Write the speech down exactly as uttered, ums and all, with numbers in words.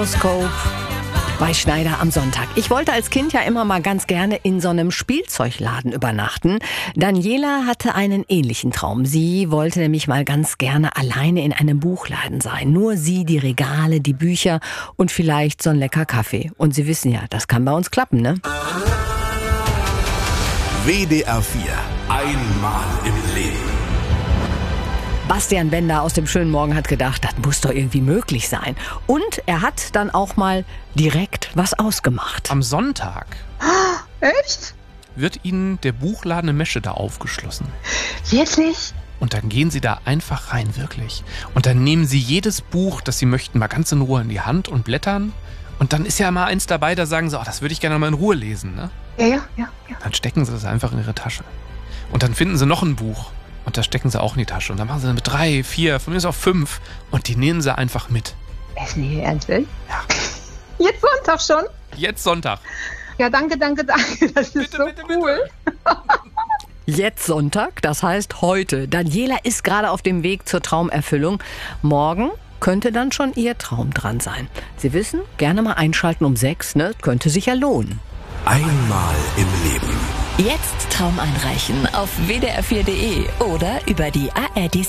Horoskop bei Schneider am Sonntag. Ich wollte als Kind ja immer mal ganz gerne in so einem Spielzeugladen übernachten. Daniela hatte einen ähnlichen Traum. Sie wollte nämlich mal ganz gerne alleine in einem Buchladen sein. Nur sie, die Regale, die Bücher und vielleicht so ein lecker Kaffee. Und Sie wissen ja, das kann bei uns klappen, ne? W D R vier. Einmal im Leben. Bastian Bender aus dem schönen Morgen hat gedacht, das muss doch irgendwie möglich sein. Und er hat dann auch mal direkt was ausgemacht. Am Sonntag Echt? wird Ihnen der Buchladen in Meschede aufgeschlossen. Wirklich? Und dann gehen Sie da einfach rein, wirklich. Und dann nehmen Sie jedes Buch, das Sie möchten, mal ganz in Ruhe in die Hand und blättern. Und dann ist ja mal eins dabei, da sagen Sie, oh, das würde ich gerne mal in Ruhe lesen. Ne? Ja, ja, ja, ja. Dann stecken Sie das einfach in Ihre Tasche. Und dann finden Sie noch ein Buch. Und das stecken Sie auch in die Tasche. Und dann machen Sie mit drei, vier, von mir ist auch fünf. Und die nehmen Sie einfach mit. Ist nicht Ihr Ernst, will? Ja. Jetzt Sonntag schon? Jetzt Sonntag. Ja, danke, danke, danke. Das ist Bitte, so bitte, cool. Jetzt Sonntag, das heißt heute. Daniela ist gerade auf dem Weg zur Traumerfüllung. Morgen könnte dann schon ihr Traum dran sein. Sie wissen, gerne mal einschalten um sechs, ne? Könnte sich ja lohnen. Einmal im Leben. Jetzt Traum einreichen auf w d r vier punkt d e oder über die A R D